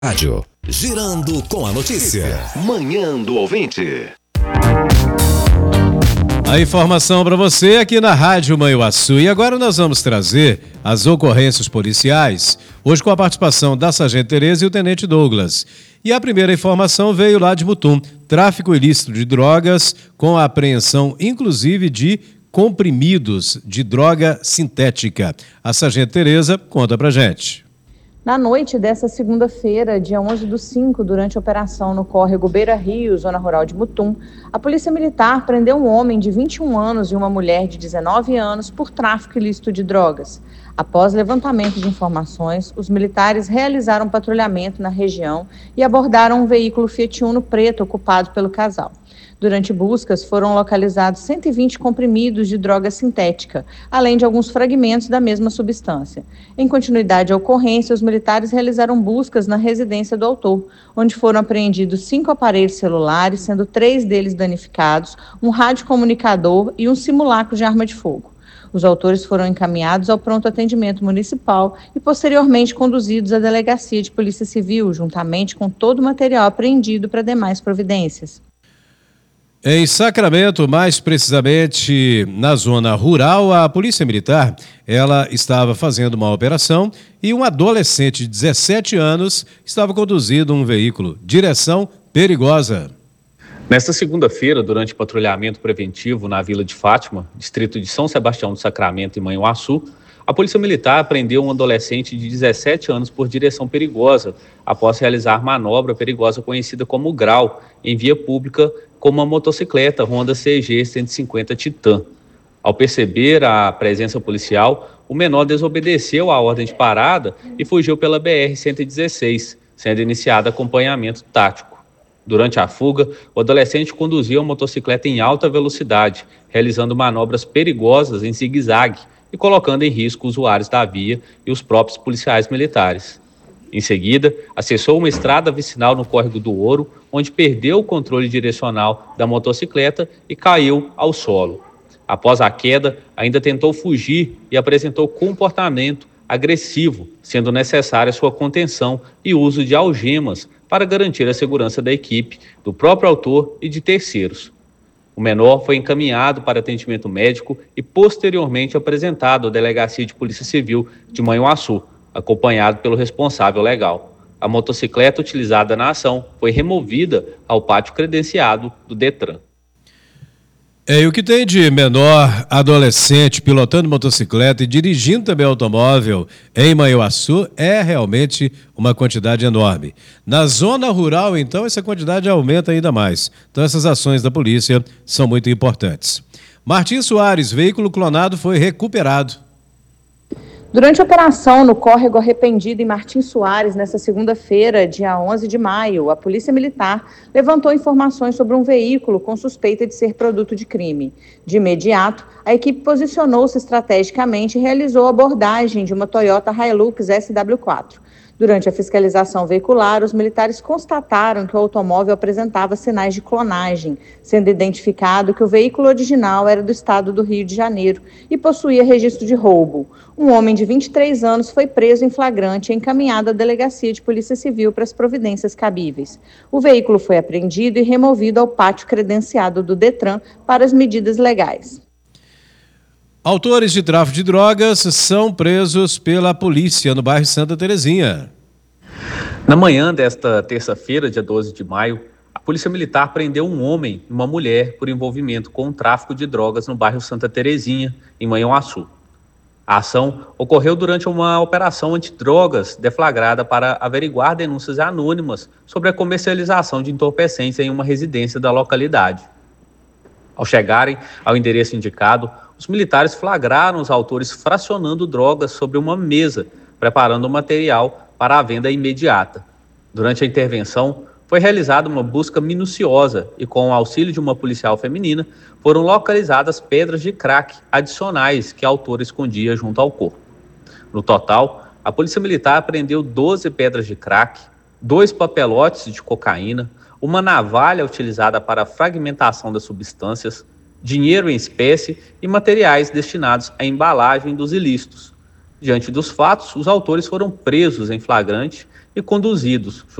Rádio, girando com a notícia. Manhã do Ouvinte. A informação para você aqui na Rádio Manhuaçu. E agora nós vamos trazer as ocorrências policiais, hoje com a participação da Sargento Tereza e o Tenente Douglas. E a primeira informação veio lá de Mutum, tráfico ilícito de drogas com a apreensão, inclusive, de comprimidos de droga sintética. A Sargento Tereza conta pra gente. Na noite dessa segunda-feira, dia 11/5, durante a operação no córrego Beira Rio, zona rural de Mutum, a Polícia Militar prendeu um homem de 21 anos e uma mulher de 19 anos por tráfico ilícito de drogas. Após levantamento de informações, os militares realizaram patrulhamento na região e abordaram um veículo Fiat Uno preto ocupado pelo casal. Durante buscas, foram localizados 120 comprimidos de droga sintética, além de alguns fragmentos da mesma substância. Em continuidade à ocorrência, os militares realizaram buscas na residência do autor, onde foram apreendidos 5 aparelhos celulares, sendo 3 deles danificados, um radiocomunicador e um simulacro de arma de fogo. Os autores foram encaminhados ao pronto atendimento municipal e posteriormente conduzidos à Delegacia de Polícia Civil, juntamente com todo o material apreendido para demais providências. Em Sacramento, mais precisamente na zona rural, a Polícia Militar, ela estava fazendo uma operação e um adolescente de 17 anos estava conduzindo um veículo, direção perigosa. Nesta segunda-feira, durante patrulhamento preventivo na Vila de Fátima, distrito de São Sebastião do Sacramento e Manhuaçu, a Polícia Militar prendeu um adolescente de 17 anos por direção perigosa, após realizar manobra perigosa conhecida como grau, em via pública, com uma motocicleta Honda CG 150 Titan. Ao perceber a presença policial, o menor desobedeceu à ordem de parada e fugiu pela BR-116, sendo iniciado acompanhamento tático. Durante a fuga, o adolescente conduziu a motocicleta em alta velocidade, realizando manobras perigosas em zigue-zague e colocando em risco usuários da via e os próprios policiais militares. Em seguida, acessou uma estrada vicinal no Córrego do Ouro, onde perdeu o controle direcional da motocicleta e caiu ao solo. Após a queda, ainda tentou fugir e apresentou comportamento agressivo, sendo necessária sua contenção e uso de algemas para garantir a segurança da equipe, do próprio autor e de terceiros. O menor foi encaminhado para atendimento médico e posteriormente apresentado à Delegacia de Polícia Civil de Manhuaçu, acompanhado pelo responsável legal. A motocicleta utilizada na ação foi removida ao pátio credenciado do Detran. E o que tem de menor adolescente pilotando motocicleta e dirigindo também automóvel em Manhuaçu é realmente uma quantidade enorme. Na zona rural, então, essa quantidade aumenta ainda mais. Então, essas ações da polícia são muito importantes. Martim Soares, veículo clonado foi recuperado. Durante a operação no córrego Arrependido em Martim Soares, nesta segunda-feira, dia 11 de maio, a Polícia Militar levantou informações sobre um veículo com suspeita de ser produto de crime. De imediato, a equipe posicionou-se estrategicamente e realizou a abordagem de uma Toyota Hilux SW4. Durante a fiscalização veicular, os militares constataram que o automóvel apresentava sinais de clonagem, sendo identificado que o veículo original era do estado do Rio de Janeiro e possuía registro de roubo. Um homem de 23 anos foi preso em flagrante e encaminhado à Delegacia de Polícia Civil para as providências cabíveis. O veículo foi apreendido e removido ao pátio credenciado do Detran para as medidas legais. Autores de tráfico de drogas são presos pela polícia no bairro Santa Terezinha. Na manhã desta terça-feira, dia 12 de maio, a Polícia Militar prendeu um homem e uma mulher por envolvimento com o tráfico de drogas no bairro Santa Terezinha, em Manhuaçu. A ação ocorreu durante uma operação antidrogas deflagrada para averiguar denúncias anônimas sobre a comercialização de entorpecentes em uma residência da localidade. Ao chegarem ao endereço indicado, os militares flagraram os autores fracionando drogas sobre uma mesa, preparando o material para a venda imediata. Durante a intervenção, foi realizada uma busca minuciosa e, com o auxílio de uma policial feminina, foram localizadas pedras de crack adicionais que a autora escondia junto ao corpo. No total, a Polícia Militar apreendeu 12 pedras de crack, 2 papelotes de cocaína, uma navalha utilizada para a fragmentação das substâncias, dinheiro em espécie e materiais destinados à embalagem dos ilícitos. Diante dos fatos, os autores foram presos em flagrante e conduzidos